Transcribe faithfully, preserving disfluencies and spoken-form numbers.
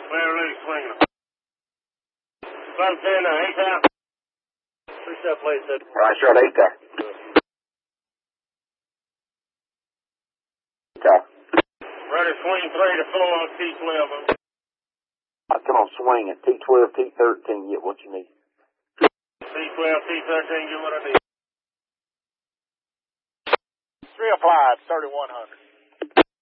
Clear loose, swinging. Five ten, uh, eight out. Three step plate set. Right, short eight there. Okay. Ready, swing three to full on T twelve. Right, come on, swing it. T twelve, T thirteen, get what you need. T twelve, T thirteen, get what I need. Three applied, thirty-one hundred.